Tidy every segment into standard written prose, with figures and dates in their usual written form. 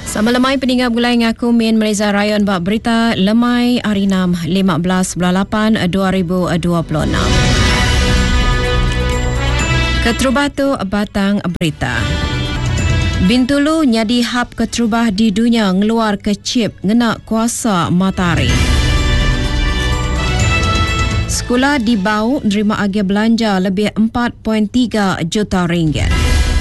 Sama lemai peninggal gulai ngaku Min Malaysia Rayon bak berita lemai hari 6 15/8/2026. Keterubah tu batang berita. Bintulu nyadi hab keterubah di dunia ngeluar ke chip ngena kuasa matahari. Sekolah di Bau nerima agih belanja lebih 4.3 juta ringgit.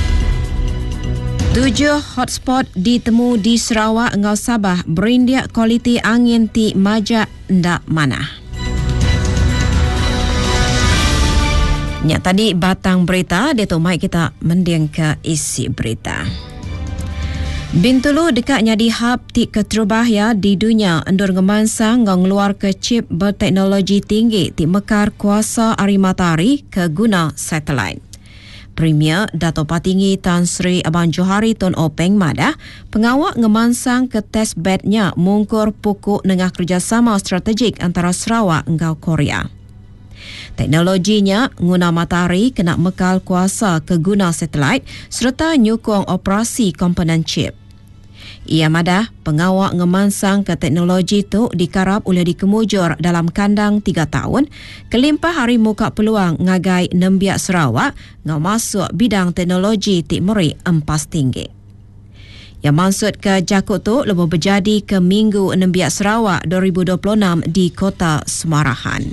7 hotspot ditemu di Sarawak ngau Sabah berindia kualiti angin ti majak ndak mana. Nya tadi batang berita, dia tu mai kita mending ke isi berita. Bintulu dekat nyadi hub ti keterubah ya di dunia endur ngemansang ngau ngeluar ke chip berteknologi tinggi ti mekar kuasa ari matahari ke guna satelit. Premier Dato' Patinggi Tan Sri Abang Johari Tun Openg Madah, pengawak ngemansang ke test bednya mungkur pokok dengan kerjasama strategik antara Sarawak dengan Korea. Teknologinya guna matahari kena mekal kuasa ke guna satelit serta nyukung operasi komponen chip. Ia madah pengawak ngemansang ke teknologi tu dikarap oleh dikemujur dalam kandang 3 tahun, kelimpah hari muka peluang ngagai Nembiak Sarawak ngau masuk bidang teknologi ti meri empas tinggi. Yang maksud ke jakut tu lebih berjadi ke Minggu Nembiak Sarawak 2026 di Kota Semarahan.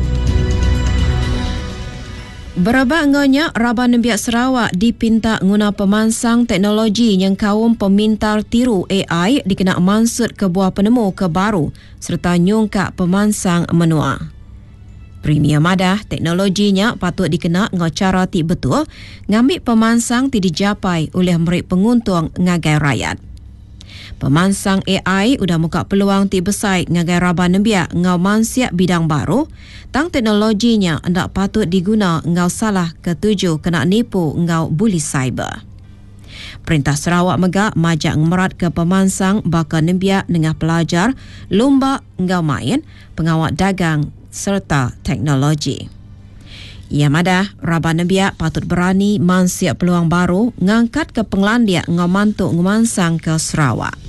Berabak ngonya Raban Nembiak Sarawak dipinta guna pemansang teknologi yang kaum pemintar tiru AI dikena mansut ke buah penemu ke baru serta nyungkak pemansang menua. Premier madah teknologinya patut dikena ngau cara ti betul ngambil pemansang ti dijapai oleh merik penguntung ngagai rakyat. Pemansang AI udah muka peluang ti besar ngagai Raban Nembiak ngau mansiak bidang baru, tang teknologinya hendak patut diguna ngau salah ketujuh kena nipu ngau buli cyber. Perintah Sarawak Megak majak ngemerat ke pemansang bakal Nembiak dengan pelajar, lomba ngau main, pengawak dagang serta teknologi. Ia madah Raban Nembiak patut berani mansiak peluang baru ngangkat ke penglandiak ngau mantuk ngemansang ke Sarawak.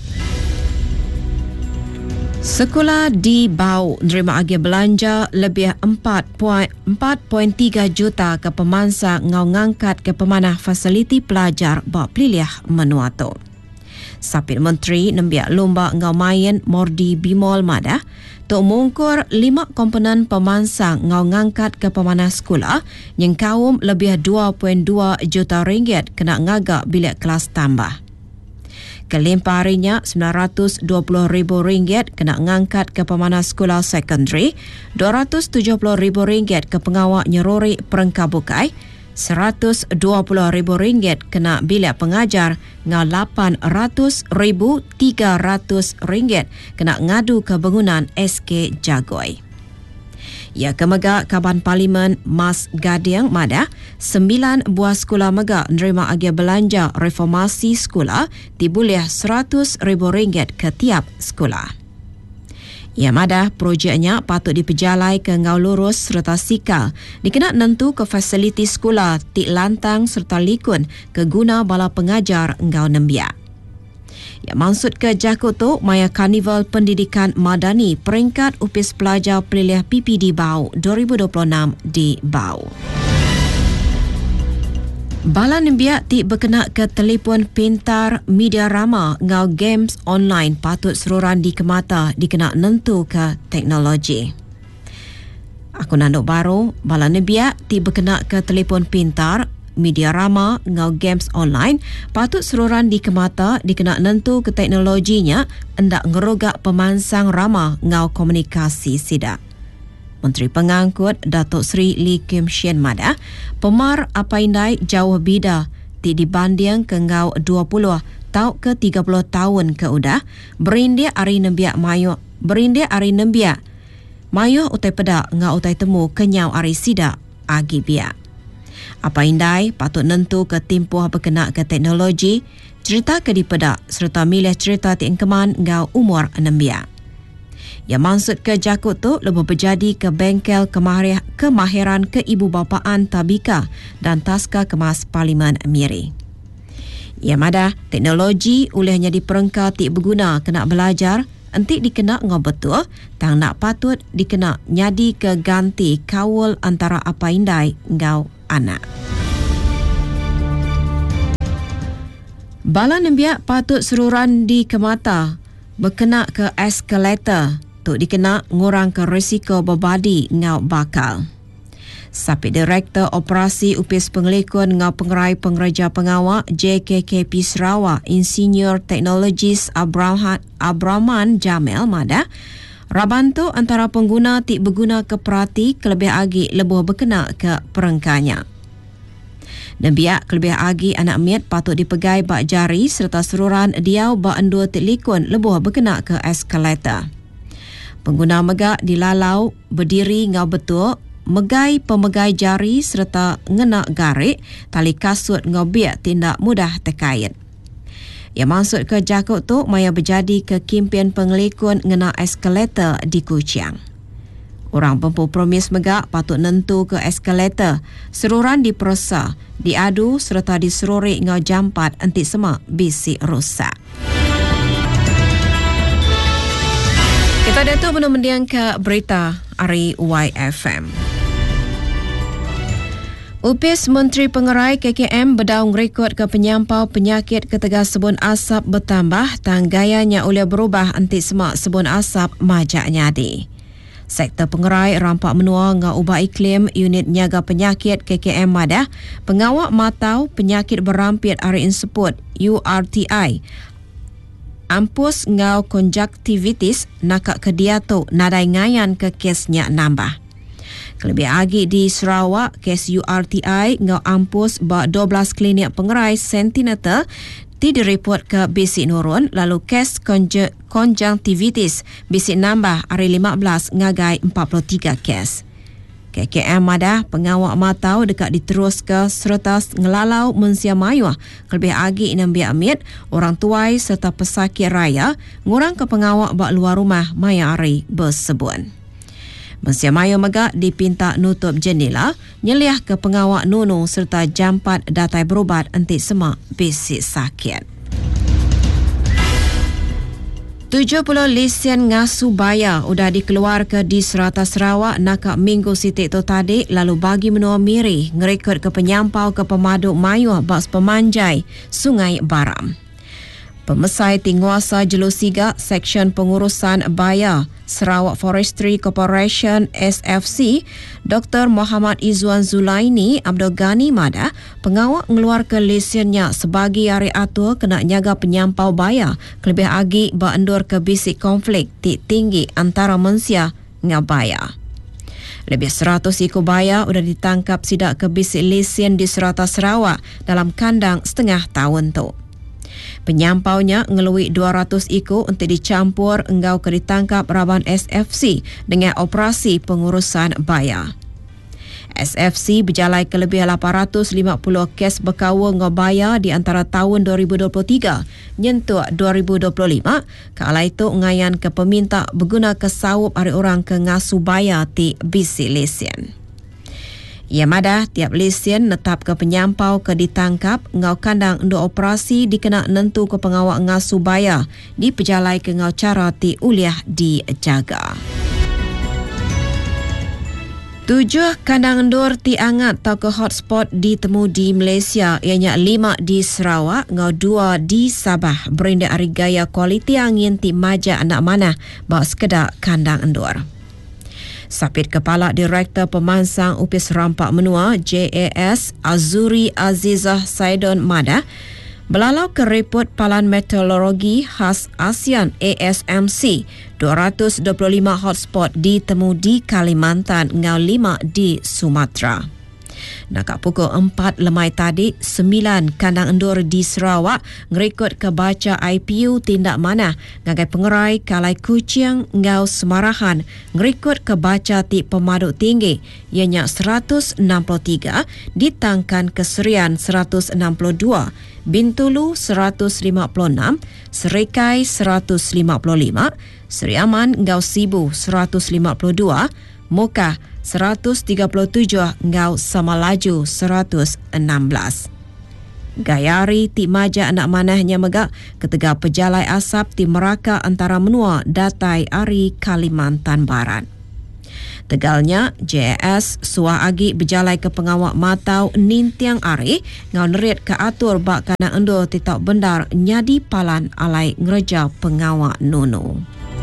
Sekolah di Bau nerima agih belanja lebih 4.3 juta ke pemansang ngau ngangkat ke pemanah fasiliti pelajar bak pilih menua tu. Sapit Menteri Nembiak Lomba ngau main Mordi Bimol madah tok mungkur 5 komponen pemansang ngau ngangkat ke pemanah sekolah yang kaum lebih 2.2 juta ringgit kena ngagak bilik kelas tambah. Kelimpah harinya RM920,000 kena ngangkat ke pemanah sekolah sekondari, RM270,000 ke pengawak nyeruri perengkabukai, RM120,000 kena bilik pengajar, ngau RM800,300 kena ngadu ke bangunan SK Jagoi. Ia kemegak Kaban Parlimen Mas Gadiang madah 9 buah sekolah megak nerima agih belanja reformasi sekolah dibulih RM100,000 ke tiap sekolah. Ia madah projeknya patut dipejalai ke ngau lurus serta sikal dikena nentu ke fasiliti sekolah tik lantang serta likun ke guna bala pengajar ngau Nembiak. Yang maksud ke jakut tu maya Karnival Pendidikan Madani peringkat upis pelajar pelilih PPD Bau 2026 di Bau. Bala Nembiak ti berkena ke telefon pintar media rama ngau games online patut seruran dikemata dikena nentu ke teknologi. Aku nanduk baru, bala Nembiak ti berkena ke telefon pintar media rama ngau games online patut seruran dikemata dikena nentu ke teknologinya hendak ngerogak pemansang rama ngau komunikasi sidak. Menteri Pengangkut Datuk Seri Lee Kim Sien madah pemar apaindai jauh bida ti dibanding ke ngau 20 tau ke 30 tahun ke udah berindia ari Nembiak mayu berindia ari Nembiak mayu utai pedak ngau utai temu kenyau ari sidak agi biak. Apa indai patut nentu ke timpuh berkena ke teknologi, cerita ke dipedak serta milih cerita tiengkeman ngau umur Nembiak. Yang maksud ke jakut tu lebih berjadi ke bengkel kemahiran keibubapaan Tabika dan Taska Kemas Parlimen Miri. Ia madah teknologi olehnya diperengka tik berguna kena belajar entik dikena ngau betul tang nak patut dikena nyadi ke ganti kawal antara apa indai ngau anak. Bala nembiak patut seruran di kemata berkena ke eskalator untuk dikena ngurang ke risiko berbadi ngau bakal. Sapi Direktur Operasi Upis Pengelekon ngau Pengerai Pengereja Pengawak JKKP Sarawak Insinyur Teknologis Abraman Jamel madah rabantu antara pengguna tik berguna ke perati kelebih agi lebuh berkena ke perengkanya. Nembiak kelebih agi anak miat patut dipegai bak jari serta seruran diau bak endua telikon lebuh berkena ke eskalator. Pengguna megak dilalau berdiri ngau betul megai pemegai jari serta ngena garik tali kasut ngau biak tindak mudah terkait. Ia maksud ke jakut tu maya berjadi ke kempen pengelekon ngena eskalator di Kuching. Orang pempu promis megak patut nentu ke eskalator, seruran diperasa, diadu serta diserorik ngau jampat entik semak bisi rosak. Kita datuk menundiang ke berita Ari YFM. Upis Menteri Pengerai KKM berdaung rekod ke penyampau penyakit ketegas sebun asap bertambah tang gayanya oleh berubah entik semak sebun asap majak nyadi. Sektor pengerai rampak menua ngau ubah iklim unit nyaga penyakit KKM madah pengawak matau penyakit berampit hari inseput URTI ampus ngau konjaktivitis nakak kediato nadai ngayan ke kesnya nambah. Kelebih agi di Sarawak kes URTI ngau ampus bak 12 klinik pengerai sentimeter direport ke bisik nurun lalu kes konjungtivitis bisik nambah hari 15 ngagai 43 kes. KKM madah pengawak matau dekat diterus ke serta ngelalau mensia mayuah kelebih agi inambia amit orang tuai serta pesakit raya ngurang ke pengawak bak luar rumah maya hari bersebut. Mensia mayu megak dipinta nutup jendela, nyeliah ke pengawak nunu serta jampat datai berubat entik semak bisik sakit. 70 lesen ngasu bayar udah dikeluarkan di Serata Sarawak nakak minggu sitik tu tadi lalu bagi menua miri ngerekod ke penyampau ke pemaduk mayuh baks pemanjai Sungai Baram. Pemesai Tinguasa Jelusiga Seksyen Pengurusan Bayar Sarawak Forestry Corporation SFC Dr. Muhammad Izzuan Zulaini Abdul Ghani madah pengawak ngeluarkan lesennya sebagai hari atur kena nyaga penyampau bayar kelebih agi bak endur ke bisik konflik tinggi antara mensia ngau bayar. Lebih 100 ekor bayar sudah ditangkap sidak ke bisik lesen di Serata Sarawak dalam kandang setengah tahun tu. Penyampaunya ngelui 200 ekor untuk dicampur engau ke ditangkap Raban SFC dengan operasi pengurusan bayar. SFC berjalai ke lebih 850 kes berkawa ngau bayar di antara tahun 2023 nyentuh 2025 kala itu ngayan ke peminta berguna kesawup hari orang ke ngasu bayar ti bisi lesen. Ia madah tiap lesen netap ke penyampau ke ditangkap ngau kandang untuk operasi dikena nentu ke pengawak ngasu bayar di pejalai ke ngau cara ti uliah dijaga. 7 kandang endur ti angat atau ke hotspot ditemu di Malaysia ianya 5 di Sarawak ngau 2 di Sabah berinda hari gaya kualiti angin ti maja anak mana bak sekedar kandang endur. Sapit Kepala Direktur Pemansang Upis Rampak Menua JAS Azuri Azizah Saidon Madah belalau ke report Palan Meteorologi Khas ASEAN ASMC 225 hotspot ditemu di Kalimantan ngau 5 di Sumatera. Nakak pukul 4 lemai tadi, 9 kandang endur di Sarawak ngerekod ke baca IPU tindak mana ngagai pengerai Kalai Kuching ngau Semarahan ngerekod ke baca ti pemaduk tinggi ianya 163 ditangkan keserian 162 Bintulu 156 Serikai 155 Seri Aman ngau Sibu 152 Moka 137 ngau Samalaju 116. Gayari ti maja anak manahnya megak ketegak pejalai asap ti Meraka antara menua datai Ari Kalimantan Barat. Tegalnya, JAS suah agi berjalai ke pengawak matau Nintiang Ari ngau nerit ke atur bak kana endo titak bendar nyadi palan alai ngereja pengawak Nunu.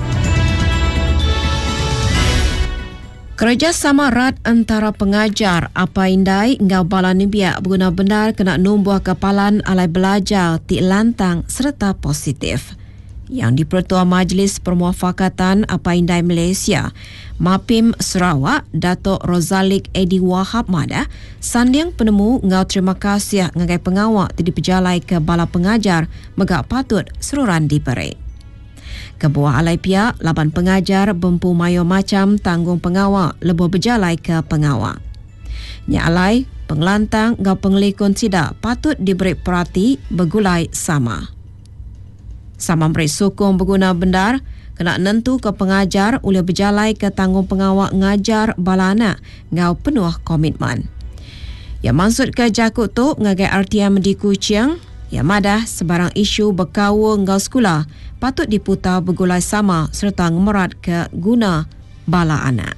Kerjasama erat antara pengajar apa indai ngau balan nibiak berguna benar kena numbuh kepalan alai belajar ti lantang serta positif. Yang di-Pertua Majlis Permuafakatan Apa Indai Malaysia, MAPIM Sarawak, Datuk Rozalik Edi Wahab Mada, sandiang penemu ngau terima kasih ngagai pengawak ti dipejalai ke bala pengajar megak patut seruran diberi. Kebuah alai pihak, laban pengajar bempu mayo macam tanggung pengawak lebo berjalai ke pengawak. Nya alai, pengelantang ngau pengelikun sidak patut diberi perhati bergulai sama. Sama memberi sokong berguna bendar, kena nentu ke pengajar oleh berjalai ke tanggung pengawak ngajar balana ngau penuh komitmen. Yang maksud ke jakut tu ngagai RTM di Kuching, yang madah sebarang isu berkawa ngau sekolah patut diputar bergulai sama serta ngemerat ke guna bala anak.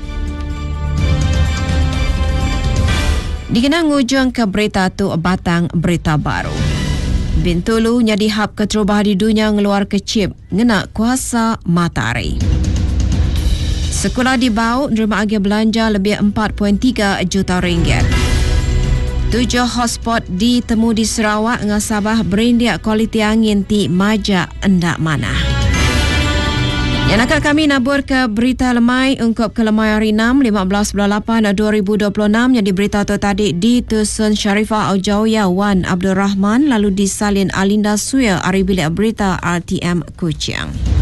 Dikenang ujung ke berita tu batang berita baru. Bintulu nyadi hab keterubah di dunia ngeluar ke chip ngena kuasa matahari. Sekolah di Bau nerima agi belanja lebih 4.3 juta ringgit. 7 hotspot ditemu di Sarawak dengan Sabah berindiak kualiti angin ti maja endak mana. Yang nakal kami nabur ke berita lemai ungkap ke lemai hari 6, 15/8/2026 yang diberita tu tadi di Tusun Sharifah Aujawiyah Wan Abdul Rahman lalu disalin Alinda Suya ari bilik berita RTM Kuching.